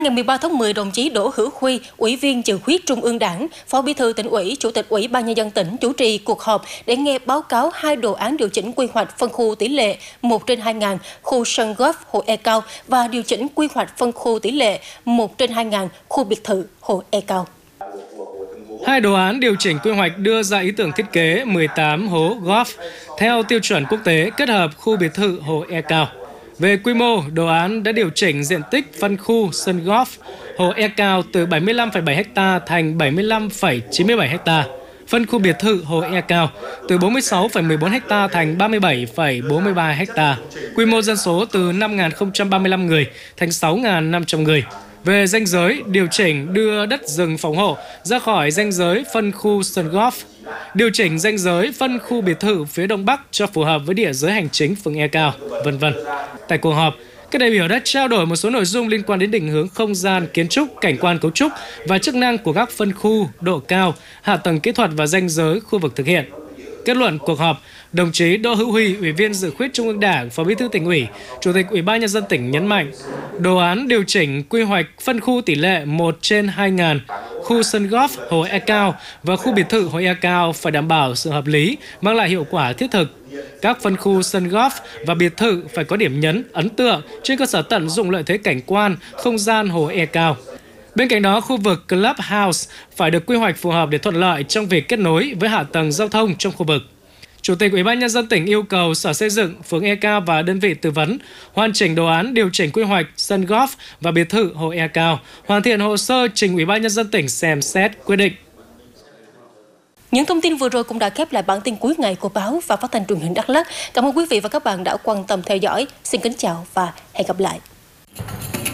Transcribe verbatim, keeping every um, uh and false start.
Ngày mười ba tháng mười, đồng chí Đỗ Hữu Huy, Ủy viên Dự khuyết Trung ương Đảng, Phó Bí thư Tỉnh ủy, Chủ tịch Ủy ban Nhân dân tỉnh chủ trì cuộc họp để nghe báo cáo hai đồ án điều chỉnh quy hoạch phân khu tỷ lệ một trên hai nghìn khu sân golf Hồ E Cao và điều chỉnh quy hoạch phân khu tỷ lệ một trên hai nghìn khu biệt thự Hồ E Cao. Hai đồ án điều chỉnh quy hoạch đưa ra ý tưởng thiết kế mười tám hố golf theo tiêu chuẩn quốc tế kết hợp khu biệt thự Hồ E Cao. Về quy mô, đồ án đã điều chỉnh diện tích phân khu sân golf Hồ E Cao từ bảy mươi lăm phẩy bảy héc ta thành bảy mươi lăm phẩy chín mươi bảy héc ta. Phân khu biệt thự Hồ E Cao từ bốn mươi sáu phẩy mười bốn héc ta thành ba mươi bảy phẩy bốn mươi ba héc ta. Quy mô dân số từ năm nghìn không trăm ba mươi lăm người thành sáu nghìn năm trăm người. Về ranh giới, điều chỉnh đưa đất rừng phòng hộ ra khỏi ranh giới phân khu sân golf. Điều chỉnh ranh giới phân khu biệt thự phía đông bắc cho phù hợp với địa giới hành chính phường E Cao, vân vân. Tại cuộc họp, các đại biểu đã trao đổi một số nội dung liên quan đến định hướng không gian, kiến trúc, cảnh quan cấu trúc và chức năng của các phân khu, độ cao, hạ tầng kỹ thuật và ranh giới khu vực thực hiện. Kết luận cuộc họp, đồng chí Đỗ Hữu Huy, Ủy viên Dự khuyết Trung ương Đảng, Phó Bí thư Tỉnh ủy, Chủ tịch Ủy ban Nhân dân tỉnh nhấn mạnh, đồ án điều chỉnh quy hoạch phân khu tỷ lệ một trên hai nghìn khu sân golf Hồ E Cao và khu biệt thự Hồ E Cao phải đảm bảo sự hợp lý, mang lại hiệu quả thiết thực. Các phân khu sân golf và biệt thự phải có điểm nhấn, ấn tượng trên cơ sở tận dụng lợi thế cảnh quan, không gian Hồ E Cao. Bên cạnh đó, khu vực Clubhouse phải được quy hoạch phù hợp để thuận lợi trong việc kết nối với hạ tầng giao thông trong khu vực. Chủ tịch Ủy ban Nhân dân tỉnh yêu cầu Sở Xây dựng, phường E Cao và đơn vị tư vấn hoàn chỉnh đồ án điều chỉnh quy hoạch sân golf và biệt thự Hồ E Cao, hoàn thiện hồ sơ trình Ủy ban Nhân dân tỉnh xem xét quyết định. Những thông tin vừa rồi cũng đã khép lại bản tin cuối ngày của báo và phát thanh truyền hình Đắk Lắk. Cảm ơn quý vị và các bạn đã quan tâm theo dõi. Xin kính chào và hẹn gặp lại.